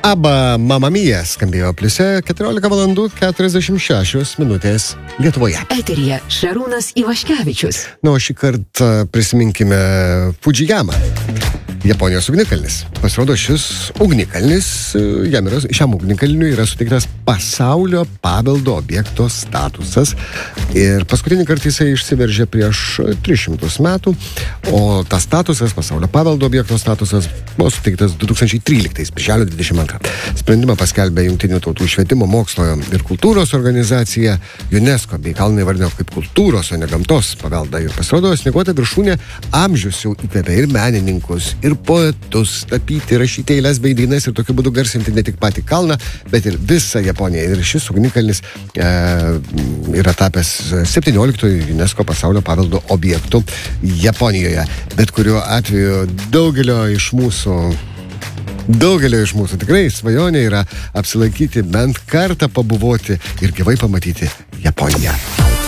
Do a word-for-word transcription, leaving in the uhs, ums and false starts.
Aba Mamma Mia skambėjo pliuse keturiolika valandų keturiasdešimt šešios minutės Lietuvoje. Eteryje Šarūnas Ivaškevičius. Na, o šį kartą prisiminkime Fudžijamą, Japonijos ugnikalnis. Pasirodo, šis ugnikalnis, jam yra, šiam ugnikalniui yra suteiktas pasaulio paveldo objekto statusas. Ir paskutinį kartą jisai išsiveržė prieš tris šimtus metų, o tas statusas, pasaulio paveldo objekto statusas, buvo suteiktas du tūkstančiai tryliktais, birželio dvidešimt antrą. Sprendimą paskelbė Jungtinių tautų švietimo, mokslo ir kultūros organizacija, UNESCO bei kalną įvardino kaip kultūros, o ne gamtos paveldą. Ir pasirodo, snieguota viršūnė amžius jau įkvėpė ir menininkus, ir poetus tapyti, rašyti eiles bei dainas ir tokiu būdu garsinti ne tik patį kalną, bet ir visą Japoniją. Ir šis ugnikalnis e, yra tapęs septynioliktojo UNESCO pasaulio paveldo objektu Japonijoje. Bet kuriuo atveju daugelio iš mūsų Daugelio iš mūsų tikrai svajonė yra apsilankyti, bent kartą pabuvoti ir gyvai pamatyti Japoniją.